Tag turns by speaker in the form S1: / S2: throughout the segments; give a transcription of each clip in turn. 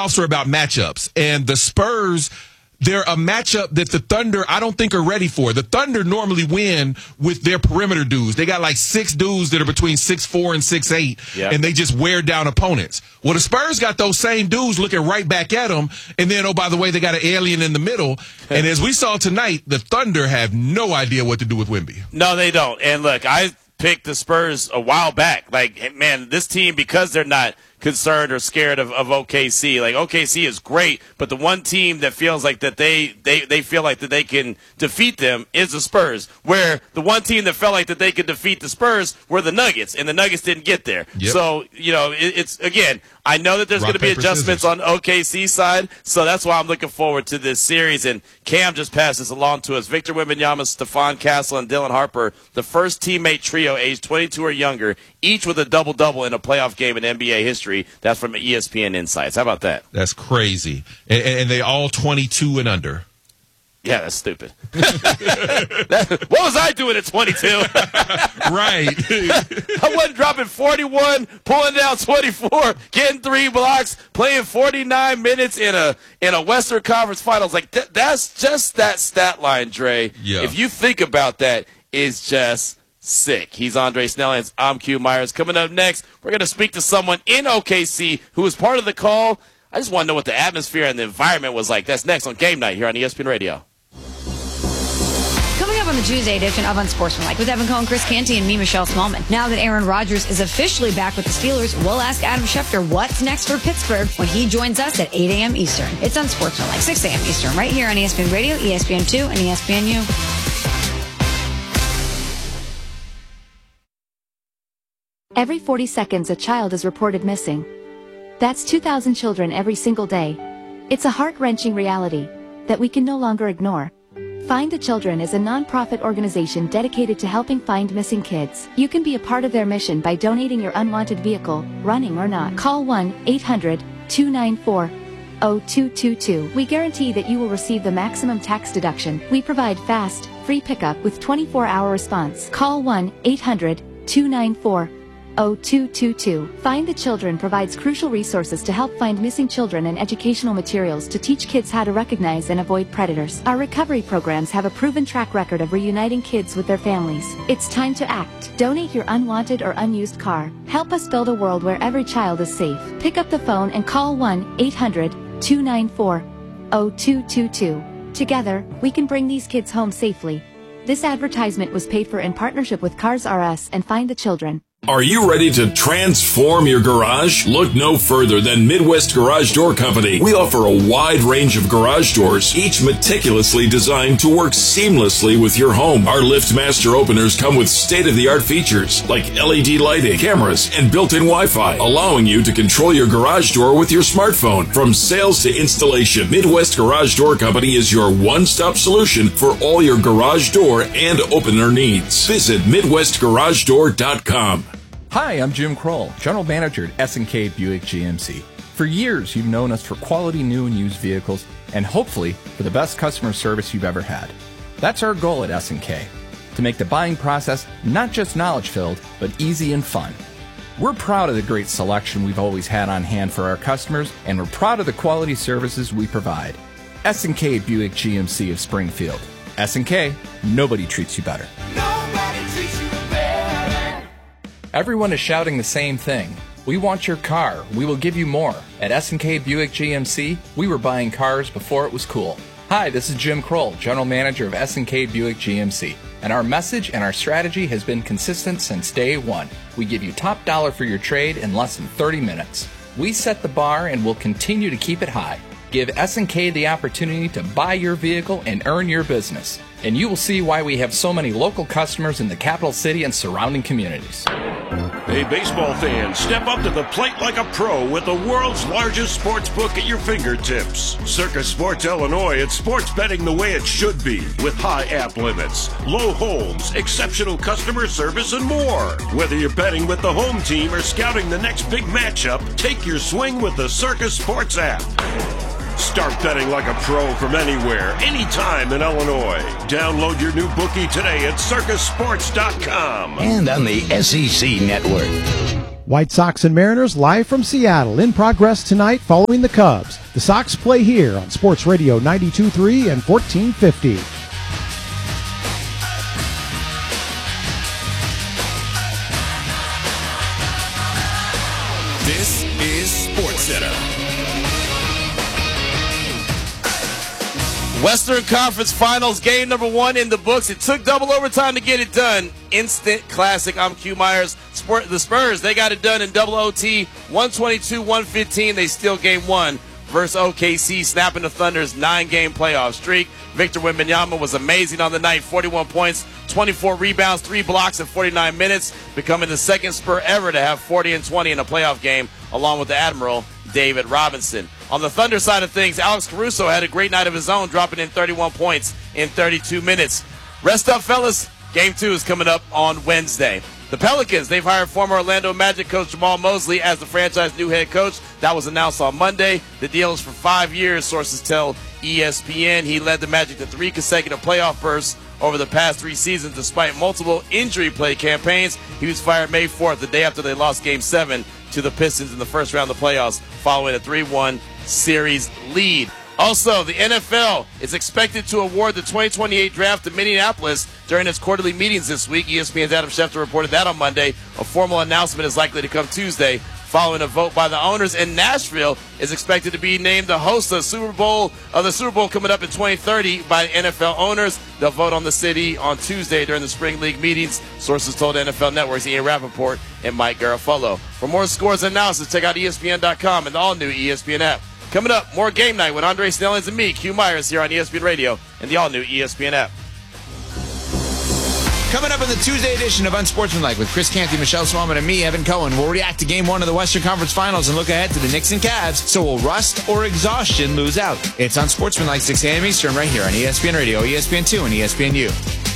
S1: also about matchups, and the Spurs, they're a matchup that the Thunder, I don't think, are ready for. The Thunder normally win with their perimeter dudes. They got like 6 dudes that are between 6'4" and 6'8", and they just wear down opponents. Well, the Spurs got those same dudes looking right back at them, and then, oh, by the way, they got an alien in the middle. And as we saw tonight, the Thunder have no idea what to do with Wemby.
S2: No, they don't. And, look, I picked the Spurs a while back. Like, man, this team, because they're not concerned or scared of OKC. Like, OKC is great, but the one team that feels like that they feel like that they can defeat them is the Spurs, where the one team that felt like that they could defeat the Spurs were the Nuggets, and the Nuggets didn't get there.
S1: Yep.
S2: So, it's, again, I know that there's going to be adjustments on OKC's side, so that's why I'm looking forward to this series. And Cam just passed this along to us. Victor Wembanyama, Stephon Castle, and Dylan Harper, the first teammate trio aged 22 or younger, each with a double-double in a playoff game in NBA history. That's from ESPN Insights. How about that?
S1: That's crazy. And they all 22 and under.
S2: Yeah, that's stupid. What was I doing at 22?
S1: Right.
S2: I wasn't dropping 41, pulling down 24, getting 3 blocks, playing 49 minutes in a Western Conference Finals. Like, that's just that stat line, Dre.
S1: Yeah.
S2: If you think about that, it's just sick. He's Andre Snellhands. I'm Q Myers. Coming up next, we're going to speak to someone in OKC who was part of the call. I just want to know what the atmosphere and the environment was like. That's next on Game Night here on ESPN Radio.
S3: Coming up on the Tuesday edition of Unsportsmanlike with Evan Cohen, Chris Canty, and me, Michelle Smallman. Now that Aaron Rodgers is officially back with the Steelers, we'll ask Adam Schefter what's next for Pittsburgh when he joins us at 8 a.m. Eastern. It's Unsportsmanlike, 6 a.m. Eastern, right here on ESPN Radio, ESPN2, and ESPNU.
S4: Every 40 seconds, a child is reported missing. That's 2,000 children every single day. It's a heart-wrenching reality that we can no longer ignore. Find the Children is a non-profit organization dedicated to helping find missing kids. You can be a part of their mission by donating your unwanted vehicle, running or not. Call 1-800-294-0222. We guarantee that you will receive the maximum tax deduction. We provide fast, free pickup with 24-hour response. Call 1-800-294-0222. Find the Children provides crucial resources to help find missing children and educational materials to teach kids how to recognize and avoid predators. Our recovery programs have a proven track record of reuniting kids with their families. It's time to act. Donate your unwanted or unused car. Help us build a world where every child is safe. Pick up the phone and call 1-800-294-0222. Together, we can bring these kids home safely. This advertisement was paid for in partnership with Cars R Us and Find the Children.
S5: Are you ready to transform your garage? Look no further than Midwest Garage Door Company. We offer a wide range of garage doors, each meticulously designed to work seamlessly with your home. Our LiftMaster openers come with state-of-the-art features like LED lighting, cameras, and built-in Wi-Fi, allowing you to control your garage door with your smartphone. From sales to installation, Midwest Garage Door Company is your one-stop solution for all your garage door and opener needs. Visit MidwestGarageDoor.com.
S6: Hi, I'm Jim Kroll, General Manager at S&K Buick GMC. For years, you've known us for quality new and used vehicles, and hopefully for the best customer service you've ever had. That's our goal at S&K, to make the buying process not just knowledge-filled, but easy and fun. We're proud of the great selection we've always had on hand for our customers, and we're proud of the quality services we provide. S&K Buick GMC of Springfield. S&K, nobody treats you better. Everyone is shouting the same thing. We want your car. We will give you more. At S&K Buick GMC, we were buying cars before it was cool. Hi, this is Jim Kroll, General Manager of S&K Buick GMC. And our message and our strategy has been consistent since day one. We give you top dollar for your trade in less than 30 minutes. We set the bar and will continue to keep it high. Give S&K the opportunity to buy your vehicle and earn your business. And you will see why we have so many local customers in the capital city and surrounding communities.
S7: Hey, baseball fans, step up to the plate like a pro with the world's largest sports book at your fingertips. Circus Sports Illinois, it's sports betting the way it should be, with high app limits, low holds, exceptional customer service, and more. Whether you're betting with the home team or scouting the next big matchup, take your swing with the Circus Sports app. Start betting like a pro from anywhere, anytime in Illinois. Download your new bookie today at circusports.com.
S8: And on the SEC Network.
S9: White Sox and Mariners live from Seattle in progress tonight following the Cubs. The Sox play here on Sports Radio 92.3 and 1450.
S5: This is SportsCenter.
S2: Western Conference Finals, game number 1 in the books. It took double overtime to get it done. Instant classic. I'm Q Myers. The Spurs, they got it done in double OT, 122-115. They steal game 1 versus OKC, snapping the Thunder's 9-game playoff streak. Victor Wembanyama was amazing on the night, 41 points, 24 rebounds, 3 blocks in 49 minutes, becoming the second Spur ever to have 40 and 20 in a playoff game, along with the Admiral, David Robinson. On the Thunder side of things, Alex Caruso had a great night of his own, dropping in 31 points in 32 minutes. Rest up, fellas. Game 2 is coming up on Wednesday. The Pelicans, they've hired former Orlando Magic coach Jamal Mosley as the franchise's new head coach. That was announced on Monday. The deal is for 5 years, sources tell ESPN. He led the Magic to 3 consecutive playoff bursts over the past 3 seasons despite multiple injury play campaigns. He was fired May 4th, the day after they lost Game 7 to the Pistons in the first round of the playoffs following a 3-1 series lead. Also, the NFL is expected to award the 2028 draft to Minneapolis during its quarterly meetings this week. ESPN's Adam Schefter reported that on Monday. A formal announcement is likely to come Tuesday following a vote by the owners. And Nashville is expected to be named the host of the Super Bowl coming up in 2030 by NFL owners. They'll vote on the city on Tuesday during the Spring League meetings. Sources told NFL Network's Ian Rappaport and Mike Garafolo. For more scores and analysis, check out ESPN.com and the all-new ESPN app. Coming up, more Game Night with Andre Snellings and me, Q Myers, here on ESPN Radio and the all-new ESPN app.
S10: Coming up in the Tuesday edition of Unsportsmanlike with Chris Canty, Michelle Smallman, and me, Evan Cohen, we'll react to Game 1 of the Western Conference Finals and look ahead to the Knicks and Cavs. So will rust or exhaustion lose out? It's Unsportsmanlike, 6 a.m. Eastern, right here on ESPN Radio, ESPN2, and ESPNU.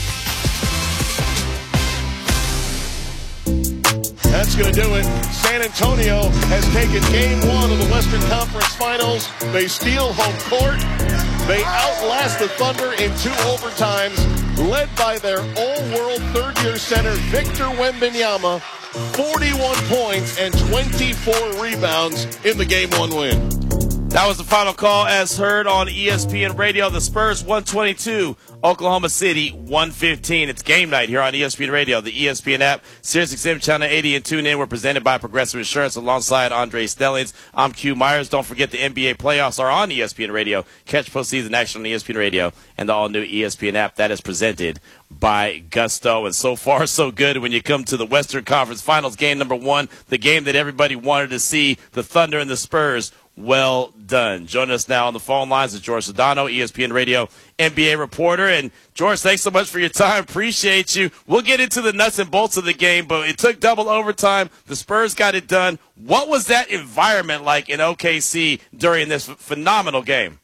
S11: That's going to do it. San Antonio has taken Game 1 of the Western Conference Finals. They steal home court. They outlast the Thunder in 2 overtimes, led by their all-world third-year center, Victor Wembanyama, 41 points and 24 rebounds in the Game 1 win.
S2: That was the final call as heard on ESPN Radio. The Spurs 122, Oklahoma City 115. It's Game Night here on ESPN Radio, the ESPN app, SiriusXM Channel 80, and tune in. We're presented by Progressive Insurance alongside Andre Stellings. I'm Q Myers. Don't forget the NBA playoffs are on ESPN Radio. Catch postseason action on ESPN Radio and the all-new ESPN app. That is presented by Gusto. And so far, so good when you come to the Western Conference Finals, game number 1, the game that everybody wanted to see, the Thunder and the Spurs. Well done. Joining us now on the phone lines is George Sedano, ESPN Radio NBA reporter. And, George, thanks so much for your time. Appreciate you. We'll get into the nuts and bolts of the game, but it took double overtime. The Spurs got it done. What was that environment like in OKC during this phenomenal game?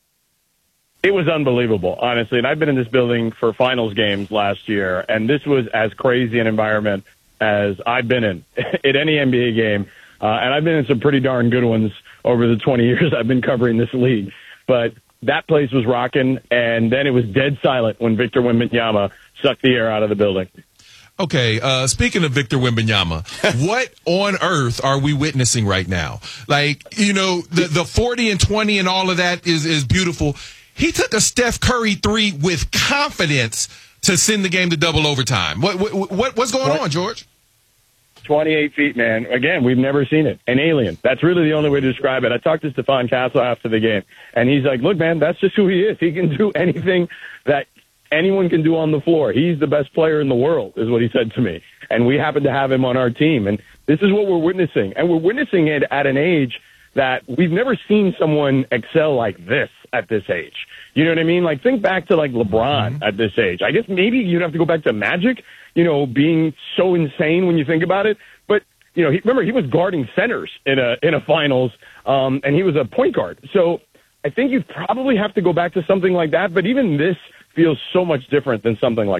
S12: It was unbelievable, honestly. And I've been in this building for finals games last year, and this was as crazy an environment as I've been in at any NBA game. And I've been in some pretty darn good ones over the 20 years I've been covering this league. But that place was rocking, and then it was dead silent when Victor Wembanyama sucked the air out of the building.
S1: Okay, speaking of Victor Wembanyama, what on earth are we witnessing right now? Like, you know, the 40 and 20 and all of that is beautiful. He took a Steph Curry 3 with confidence to send the game to double overtime. What's going on, George?
S12: 28 feet, man. Again, we've never seen it. An alien. That's really the only way to describe it. I talked to Stephon Castle after the game, and he's like, look, man, that's just who he is. He can do anything that anyone can do on the floor. He's the best player in the world, is what he said to me. And we happen to have him on our team. And this is what we're witnessing. And we're witnessing it at an age that we've never seen someone excel like this at this age. You know what I mean? Like, think back to, like, LeBron at this age. I guess maybe you'd have to go back to Magic, you know, being so insane when you think about it. But, you know, remember, he was guarding centers in a finals, and he was a point guard. So I think you'd probably have to go back to something like that. But even this feels so much different than something like that.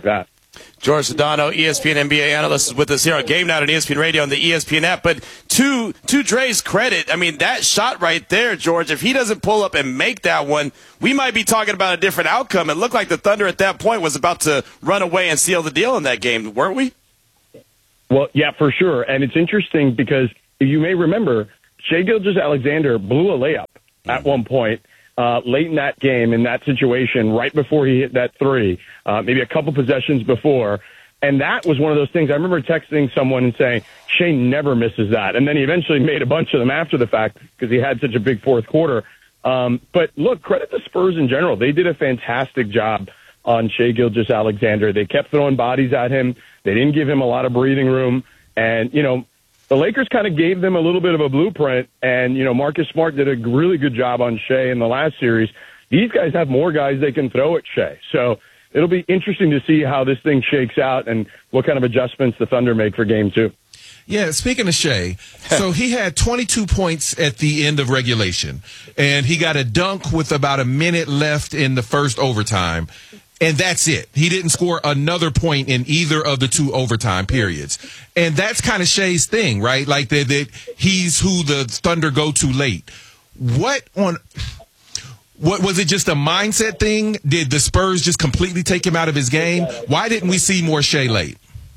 S2: George Sedano, ESPN NBA analyst, is with us here on Game Night on ESPN Radio and the ESPN app. But to Dre's credit, I mean, that shot right there, George, if he doesn't pull up and make that one, we might be talking about a different outcome. It looked like the Thunder at that point was about to run away and seal the deal in that game, weren't we?
S12: Well, yeah, for sure. And it's interesting because you may remember Shai Gilgeous-Alexander blew a layup at one point late in that game, in that situation, right before he hit that three, maybe a couple possessions before. And that was one of those things. I remember texting someone and saying, Shai never misses that. And then he eventually made a bunch of them after the fact because he had such a big fourth quarter. But look, credit the Spurs in general. They did a fantastic job on Shai Gilgeous-Alexander. They kept throwing bodies at him. They didn't give him a lot of breathing room. And, you know, the Lakers kind of gave them a little bit of a blueprint, and, you know, Marcus Smart did a really good job on Shai in the last series. These guys have more guys they can throw at Shai. So it'll be interesting to see how this thing shakes out and what kind of adjustments the Thunder make for Game 2.
S1: Yeah, speaking of Shai, so he had 22 points at the end of regulation, and he got a dunk with about a minute left in the first overtime. And that's it. He didn't score another point in either of the two overtime periods. And that's kind of Shai's thing, right? Like that he's who the Thunder go to late. What was it, just a mindset thing? Did the Spurs just completely take him out of his game? Why didn't we see more Shai late?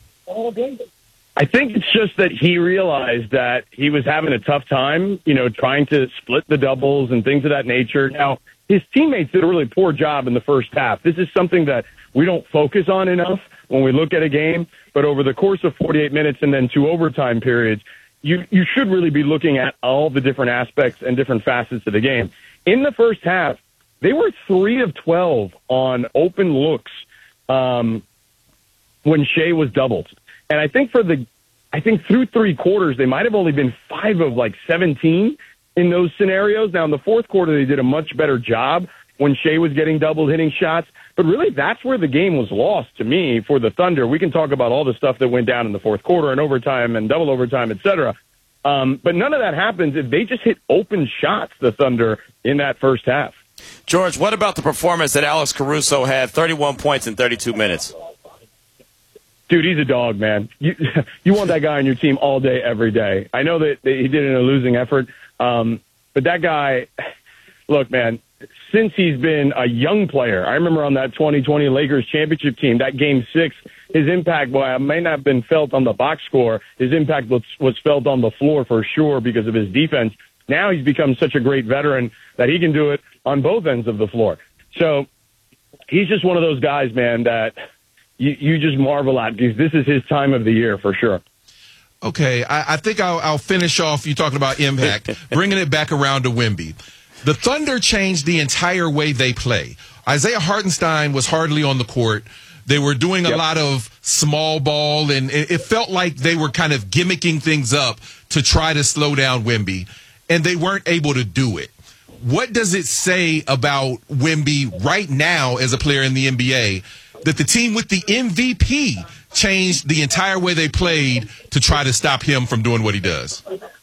S12: I think it's just that he realized that he was having a tough time, you know, trying to split the doubles and things of that nature. Now, his teammates did a really poor job in the first half. This is something that we don't focus on enough when we look at a game, but over the course of 48 minutes and then two overtime periods, you should really be looking at all the different aspects and different facets of the game. In the first half, they were 3 of 12 on open looks when Shai was doubled. And I think through 3 quarters, they might have only been 5 of like 17 in those scenarios. Now, in the fourth quarter, they did a much better job when Shai was getting doubled, hitting shots. But really, that's where the game was lost to me for the Thunder. We can talk about all the stuff that went down in the fourth quarter and overtime and double overtime, et cetera. But none of that happens if they just hit open shots, the Thunder, in that first half.
S2: George, what about the performance that Alex Caruso had, 31 points in 32 minutes?
S12: Dude, he's a dog, man. You want that guy on your team all day, every day. I know that he did it in a losing effort, but that guy, look, man, since he's been a young player, I remember on that 2020 Lakers championship team, that Game 6, his impact, it may not have been felt on the box score. His impact was felt on the floor for sure because of his defense. Now he's become such a great veteran that he can do it on both ends of the floor. So he's just one of those guys, man, that you just marvel at because this is his time of the year for sure.
S1: Okay, I think I'll finish off you talking about impact, bringing it back around to Wemby. The Thunder changed the entire way they play. Isaiah Hartenstein was hardly on the court. They were doing a lot of small ball, and it felt like they were kind of gimmicking things up to try to slow down Wemby, and they weren't able to do it. What does it say about Wemby right now as a player in the NBA that the team with the MVP changed the entire way they played to try to stop him from doing what he does?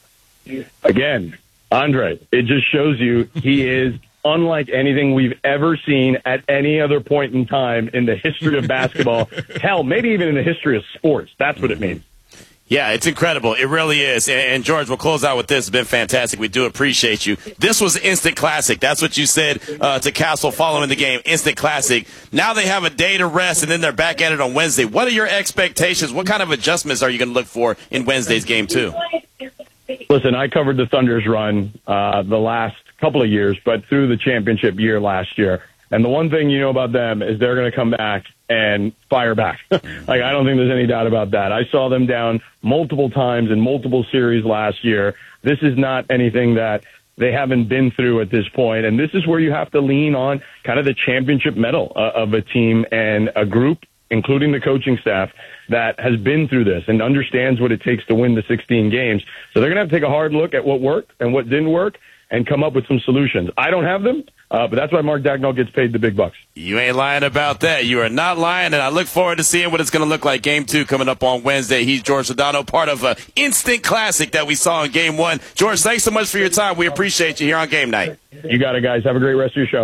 S12: Again, Andre, it just shows you he is unlike anything we've ever seen at any other point in time in the history of basketball. Hell, maybe even in the history of sports. That's what it means.
S2: Yeah, it's incredible. It really is. And George, we'll close out with this. It's been fantastic. We do appreciate you. This was instant classic. That's what you said to Castle following the game. Instant classic. Now they have a day to rest, and then they're back at it on Wednesday. What are your expectations? What kind of adjustments are you going to look for in Wednesday's game, too?
S12: Listen, I covered the Thunder's run the last couple of years, but through the championship year last year. And the one thing you know about them is they're going to come back and fire back. Like, I don't think there's any doubt about that. I saw them down multiple times in multiple series last year. This is not anything that they haven't been through at this point. And this is where you have to lean on kind of the championship mettle of a team and a group, including the coaching staff, that has been through this and understands what it takes to win the 16 games. So they're going to have to take a hard look at what worked and what didn't work and come up with some solutions. I don't have them, but that's why Mark Dagnall gets paid the big bucks.
S2: You ain't lying about that. You are not lying, and I look forward to seeing what it's going to look like Game 2 coming up on Wednesday. He's George Sedano, part of an instant classic that we saw in Game 1. George, thanks so much for your time. We appreciate you here on Game Night.
S12: You got it, guys. Have a great rest of your show.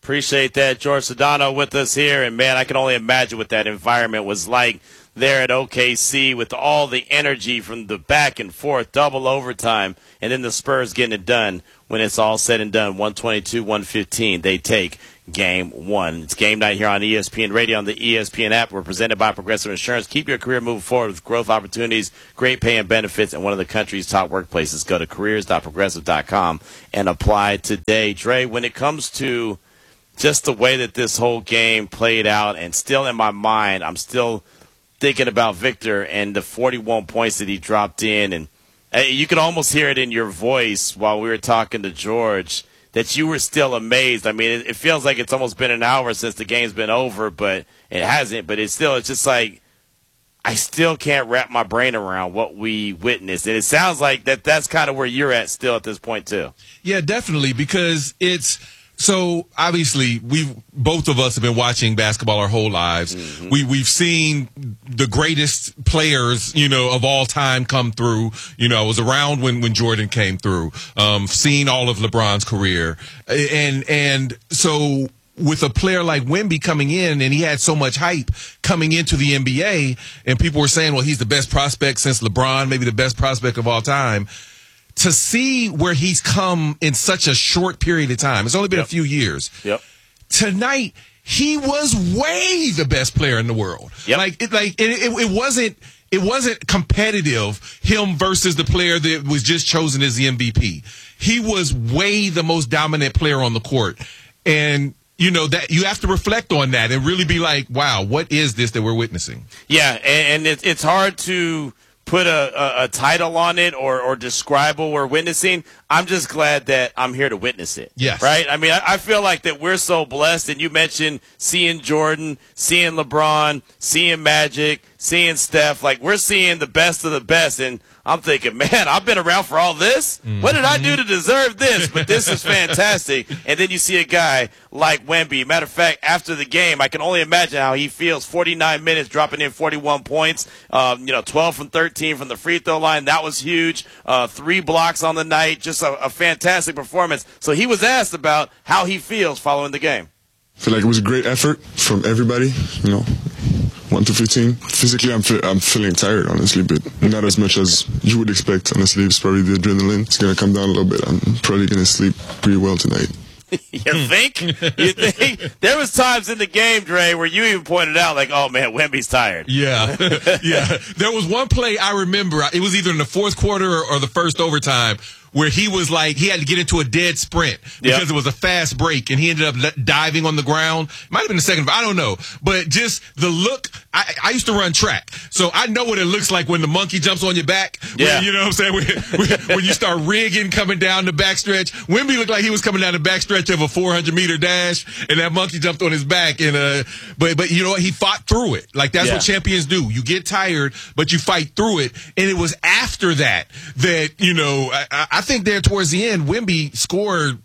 S2: Appreciate that. George Sedano with us here. And, man, I can only imagine what that environment was like there at OKC with all the energy from the back and forth, double overtime, and then the Spurs getting it done when it's all said and done. 122-115, they take Game 1. It's game night here on ESPN Radio on the ESPN app. We're presented by Progressive Insurance. Keep your career moving forward with growth opportunities, great pay and benefits, and one of the country's top workplaces. Go to careers.progressive.com and apply today. Dre, when it comes to just the way that this whole game played out, and still in my mind, I'm still thinking about Victor and the 41 points that he dropped in. And you could almost hear it in your voice while we were talking to George that you were still amazed. I mean, it feels like it's almost been an hour since the game's been over, but it hasn't. But it's just like I still can't wrap my brain around what we witnessed. And it sounds like that's kind of where you're at still at this point, too.
S1: Yeah, definitely, because it's – so obviously both of us have been watching basketball our whole lives. Mm-hmm. We've seen the greatest players, of all time come through. I was around when Jordan came through. Seen all of LeBron's career. And so with a player like Wemby coming in, and he had so much hype coming into the NBA, and people were saying, well, he's the best prospect since LeBron, maybe the best prospect of all time. To see where he's come in such a short period of time, it's only been a few years.
S2: Yep.
S1: Tonight, he was way the best player in the world.
S2: Yep.
S1: It wasn't competitive, him versus the player that was just chosen as the MVP. He was way the most dominant player on the court. And that you have to reflect on that and really be like, wow, what is this that we're witnessing?
S2: Yeah, and it's hard to put a title on it or describe what we're witnessing. I'm just glad that I'm here to witness it.
S1: Yes.
S2: Right? I mean, I feel like that we're so blessed, and you mentioned seeing Jordan, seeing LeBron, seeing Magic, seeing Steph. Like, we're seeing the best of the best, and I'm thinking, man, I've been around for all this? Mm-hmm. What did I do to deserve this? But this is fantastic. And then you see a guy like Wemby. Matter of fact, after the game, I can only imagine how he feels. 49 minutes, dropping in 41 points, 12 from 13 from the free throw line. That was huge. 3 blocks on the night. Just a fantastic performance. So he was asked about how he feels following the game.
S13: I feel like it was a great effort from everybody, 1 to 15. Physically, I'm feeling tired, honestly, but not as much as you would expect. Honestly, it's probably the adrenaline. It's going to come down a little bit. I'm probably going to sleep pretty well tonight.
S2: You think? You think? There was times in the game, Dre, where you even pointed out, like, oh, man, Wemby's tired.
S1: Yeah. Yeah. There was one play I remember. It was either in the fourth quarter or the first overtime where he was like, he had to get into a dead sprint because it was a fast break, and he ended up diving on the ground. Might have been the second, I don't know. But just the look, I used to run track, so I know what it looks like when the monkey jumps on your back.
S2: Yeah.
S1: When, you know what I'm saying? When you start rigging coming down the backstretch. Wemby looked like he was coming down the backstretch of a 400-meter dash, and that monkey jumped on his back. And but you know what? He fought through it. Like, that's what champions do. You get tired, but you fight through it. And it was after that, I think there towards the end, Wemby scored,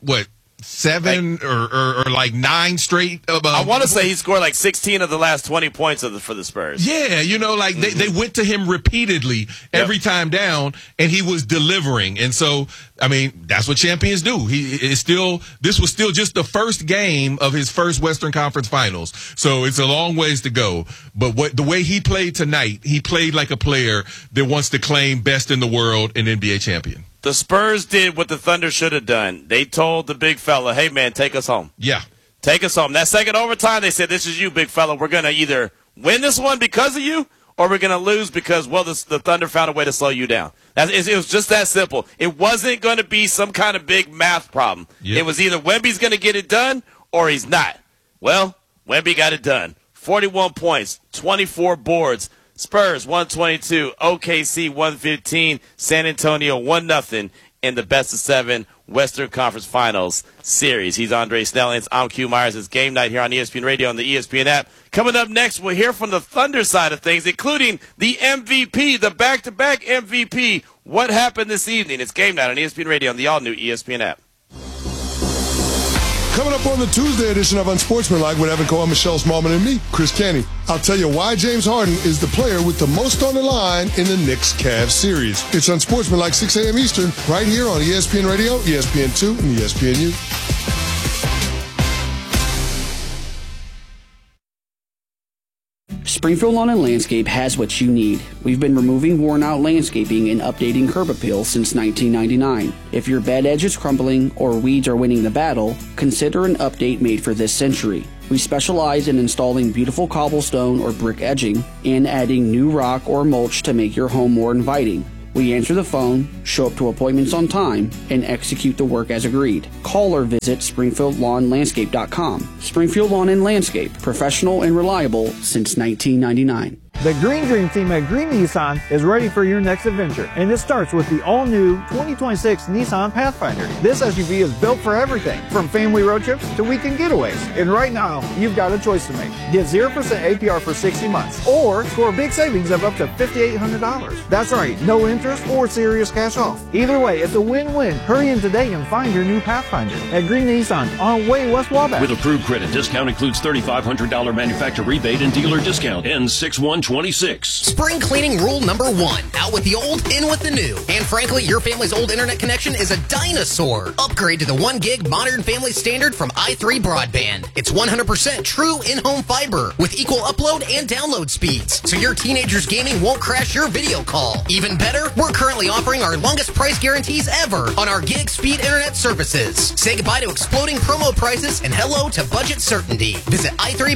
S1: 7 or like 9 straight?
S2: I want to say he scored like 16 of the last 20 points for the Spurs.
S1: Yeah, they went to him repeatedly every time down, and he was delivering. And so, I mean, that's what champions do. This was still just the first game of his first Western Conference Finals. So it's a long ways to go. But the way he played tonight, he played like a player that wants to claim best in the world and NBA champion.
S2: The Spurs did what the Thunder should have done. They told the big fella, hey, man, take us home.
S1: Yeah.
S2: Take us home. That second overtime, they said, this is you, big fella. We're going to either win this one because of you, or we're going to lose because, the Thunder found a way to slow you down. It was just that simple. It wasn't going to be some kind of big math problem. Yep. It was either Wemby's going to get it done or he's not. Well, Wemby got it done. 41 points, 24 boards. Spurs 122, OKC 115, San Antonio 1-0 in the best-of-7 Western Conference Finals series. He's Andre Snellings. I'm Q Myers. It's game night here on ESPN Radio on the ESPN app. Coming up next, we'll hear from the Thunder side of things, including the MVP, the back-to-back MVP. What happened this evening? It's game night on ESPN Radio on the all-new ESPN app.
S14: Coming up on the Tuesday edition of Unsportsmanlike with Evan Cohen, Michelle Smallman, and me, Chris Canty. I'll tell you why James Harden is the player with the most on the line in the Knicks-Cavs series. It's Unsportsmanlike, 6 a.m. Eastern, right here on ESPN Radio, ESPN2, and ESPNU.
S15: Springfield Lawn and Landscape has what you need. We've been removing worn-out landscaping and updating curb appeal since 1999. If your bed edge is crumbling or weeds are winning the battle, consider an update made for this century. We specialize in installing beautiful cobblestone or brick edging and adding new rock or mulch to make your home more inviting. We answer the phone, show up to appointments on time, and execute the work as agreed. Call or visit SpringfieldLawnLandscape.com. Springfield Lawn and Landscape, professional and reliable since 1999.
S16: The Green Dream team at Green Nissan is ready for your next adventure, and it starts with the all-new 2026 Nissan Pathfinder. This SUV is built for everything, from family road trips to weekend getaways. And right now, you've got a choice to make. Get 0% APR for 60 months, or score big savings of up to $5,800. That's right, no interest or serious cash off. Either way, it's a win-win. Hurry in today and find your new Pathfinder at Green Nissan on Way West Wabash.
S7: With approved credit, discount includes $3,500 manufacturer rebate and dealer discount. Ends 6/1/26.
S17: Spring cleaning rule number 1. Out with the old, in with the new. And frankly, your family's old internet connection is a dinosaur. Upgrade to the 1 gig modern family standard from i3 Broadband. It's 100% true in-home fiber with equal upload and download speeds, so your teenager's gaming won't crash your video call. Even better, we're currently offering our longest price guarantees ever on our gig speed internet services. Say goodbye to exploding promo prices and hello to budget certainty. Visit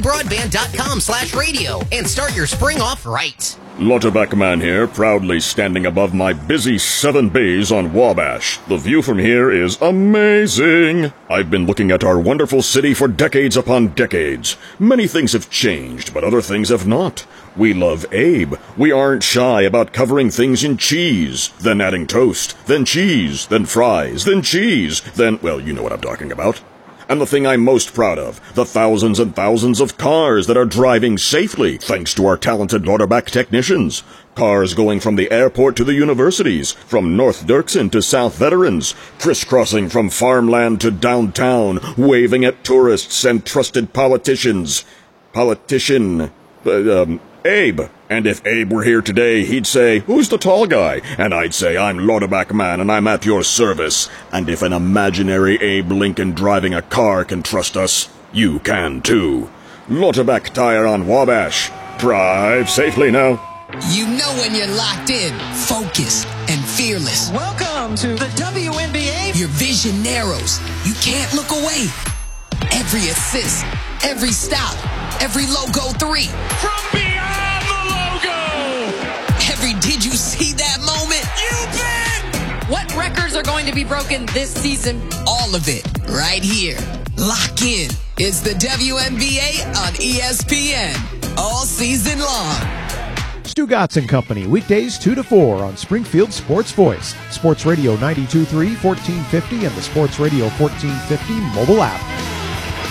S17: i3broadband.com/radio and start your spring off right.
S18: Lauterbach Man here, proudly standing above my busy 7 bays on Wabash. The view from here is amazing. I've been looking at our wonderful city for decades upon decades. Many things have changed, but other things have not. We love Abe. We aren't shy about covering things in cheese, then adding toast, then cheese, then fries, then cheese, then, well, you know what I'm talking about. And the thing I'm most proud of, the thousands and thousands of cars that are driving safely thanks to our talented Lauterbach technicians. Cars going from the airport to the universities, from North Dirksen to South Veterans, crisscrossing from farmland to downtown, waving at tourists and trusted politicians. Abe. And if Abe were here today, he'd say, "Who's the tall guy?" And I'd say, "I'm Lauterbach Man, and I'm at your service." And if an imaginary Abe Lincoln driving a car can trust us, you can too. Lauterbach Tire on Wabash. Drive safely now.
S17: You know when you're locked in, focused, and fearless.
S19: Welcome to the WNBA.
S17: Your vision narrows. You can't look away. Every assist, every stop, every logo 3.
S19: From beyond the logo.
S17: Every did you see that moment?
S19: You bet.
S20: What records are going to be broken this season?
S17: All of it, right here. Lock in. It's the WNBA on ESPN. All season long.
S9: Stugatz and Company, weekdays 2 to 4 on Springfield Sports Voice. Sports Radio 92.3, 1450, and the Sports Radio 1450 mobile app.